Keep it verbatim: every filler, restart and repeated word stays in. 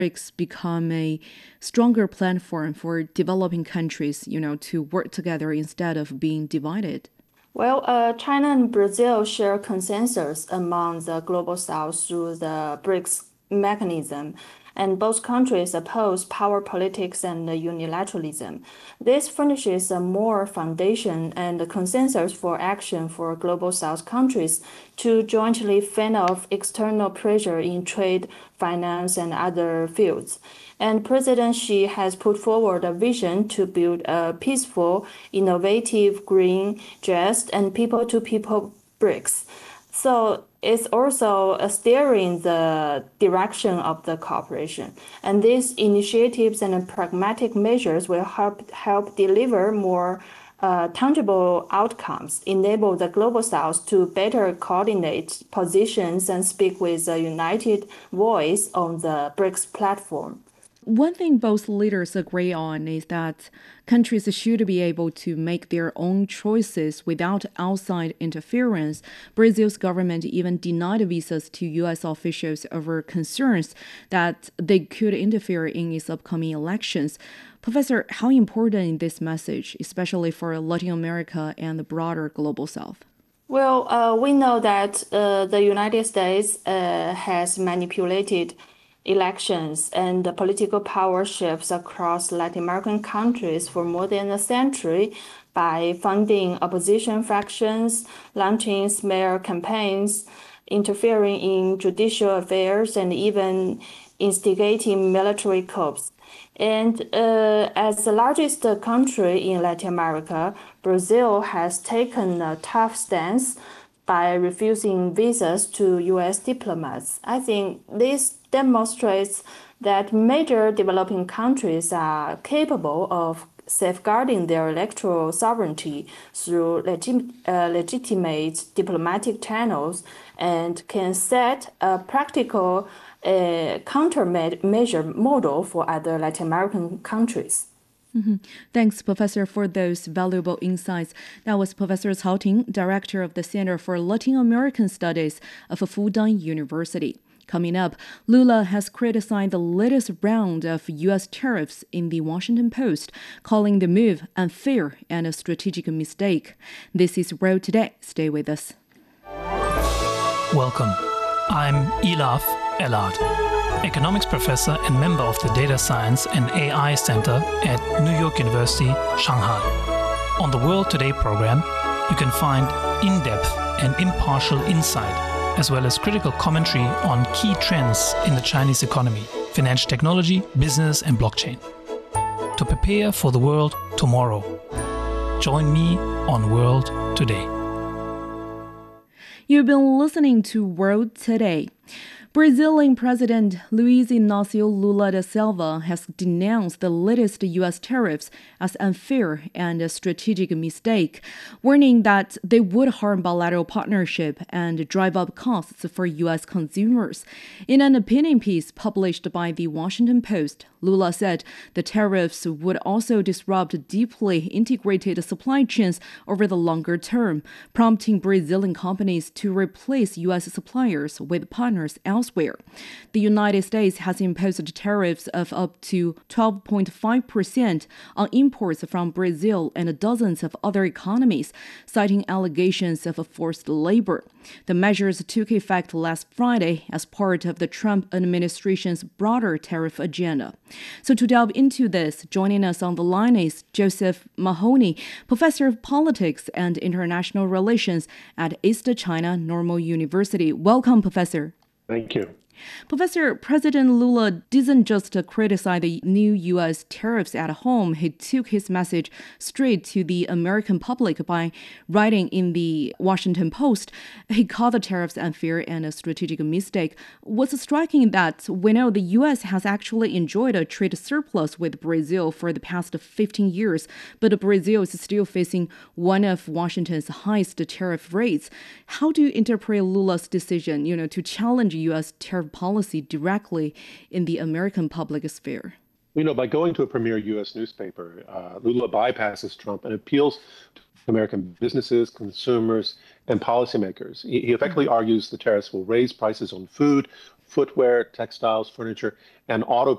BRICS become a stronger platform for developing countries, you know, to work together instead of being divided? Well, uh, China and Brazil share consensus among the Global South through the BRICS mechanism, and both countries oppose power politics and unilateralism. This furnishes a more foundation and consensus for action for Global South countries to jointly fend off external pressure in trade, finance, and other fields. And President Xi has put forward a vision to build a peaceful, innovative, green, just, and people to people BRICS. So it's also uh, steering the direction of the cooperation. And these initiatives and pragmatic measures will help help deliver more uh, tangible outcomes, enable the Global South to better coordinate positions and speak with a united voice on the BRICS platform. One thing both leaders agree on is that countries should be able to make their own choices without outside interference. Brazil's government even denied visas to U S officials over concerns that they could interfere in its upcoming elections. Professor, how important is this message, especially for Latin America and the broader global south? Well, uh, we know that uh, the United States uh, has manipulated elections and the political power shifts across Latin American countries for more than a century by funding opposition factions, launching smear campaigns, interfering in judicial affairs, and even instigating military coups. And uh, as the largest country in Latin America, Brazil has taken a tough stance by refusing visas to U S diplomats. I think this demonstrates that major developing countries are capable of safeguarding their electoral sovereignty through legit, uh, legitimate diplomatic channels and can set a practical uh, countermeasure model for other Latin American countries. Mm-hmm. Thanks, Professor, for those valuable insights. That was Professor Cao Ting, Director of the Center for Latin American Studies of Fudan University. Coming up, Lula has criticized the latest round of U S tariffs in the Washington Post, calling the move unfair and a strategic mistake. This is World Today. Stay with us. Welcome. I'm Elaf Elad, economics professor and member of the Data Science and A I Center at New York University, Shanghai. On the World Today program, you can find in-depth and impartial insight, as well as critical commentary on key trends in the Chinese economy, financial technology, business, and blockchain. To prepare for the world tomorrow, join me on World Today. You've been listening to World Today. Brazilian President Luiz Inácio Lula da Silva has denounced the latest U S tariffs as unfair and a strategic mistake, warning that they would harm bilateral partnership and drive up costs for U S consumers. In an opinion piece published by the Washington Post, Lula said the tariffs would also disrupt deeply integrated supply chains over the longer term, prompting Brazilian companies to replace U S suppliers with partners elsewhere. Elsewhere. The United States has imposed tariffs of up to twelve point five percent on imports from Brazil and dozens of other economies, citing allegations of forced labor. The measures took effect last Friday as part of the Trump administration's broader tariff agenda. So to delve into this, joining us on the line is Joseph Mahoney, professor of politics and international relations at East China Normal University. Welcome, Professor. Thank you. Professor, President Lula didn't just criticize the new U S tariffs at home. He took his message straight to the American public by writing in the Washington Post. He called the tariffs unfair and a strategic mistake. What's striking that we know the U S has actually enjoyed a trade surplus with Brazil for the past fifteen years, but Brazil is still facing one of Washington's highest tariff rates. How do you interpret Lula's decision, you know, to challenge U S tariff policy directly in the American public sphere? You know, by going to a premier U S newspaper, uh, Lula bypasses Trump and appeals to American businesses, consumers, and policymakers. He, he effectively argues the tariffs will raise prices on food, footwear, textiles, furniture, and auto